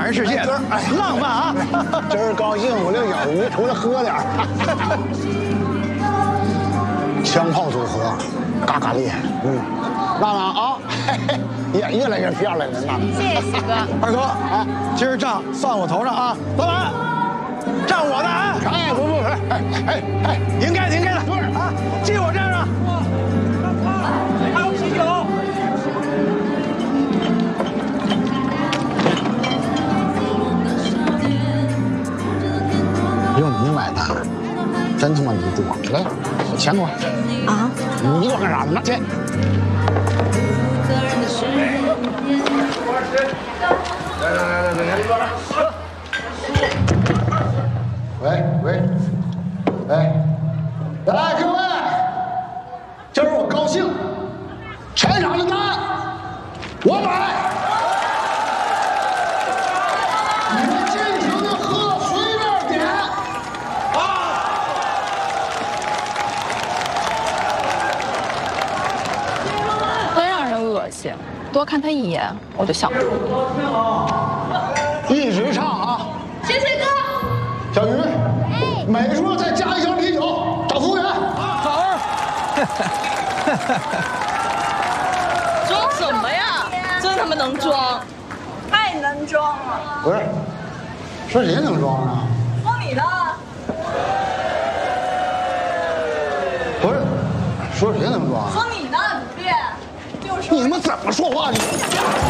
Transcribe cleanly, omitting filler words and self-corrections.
人世界，浪漫啊！ 今儿高兴5、6小鱼，出来喝点儿。枪炮组合，嘎嘎厉害。娜娜啊，也越来越漂亮了，娜娜。 谢谢喜哥。 二哥啊，今儿账算我头上啊，老板，账我的啊。 哎，不， 应该的，不是啊，记我账上。还有啤酒。 用你买单，真他妈离谱！来，钱给我。啊？你给我干啥？拿钱。喂，来各位，今儿我高兴，全场的单我买。你们尽情的喝，随便点。 真让人恶心，多看他一眼我就想吐。 一直唱啊！ 谢谢哥。 小鱼，每桌再加1箱啤酒，找服务员。 好。 装什么呀？真他妈能装， 太能装了。 不是，说谁能装啊？ 说你的。 不是，说谁能装？ 说你的，主编。就是你们怎么说话？你。